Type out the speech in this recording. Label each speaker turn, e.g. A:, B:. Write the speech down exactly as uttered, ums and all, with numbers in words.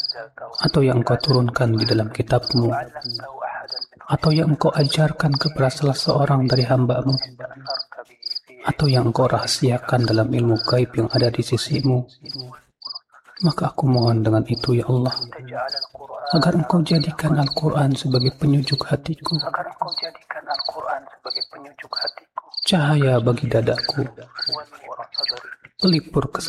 A: atau yang engkau turunkan di dalam kitabmu, atau yang engkau ajarkan kepada salah seorang dari hamba-Mu, atau yang engkau rahasiakan dalam ilmu gaib yang ada di sisimu, maka aku mohon dengan itu ya Allah, agar engkau jadikan Al-Quran sebagai penyejuk hatiku, cahaya bagi dadaku, pelipur kesakitan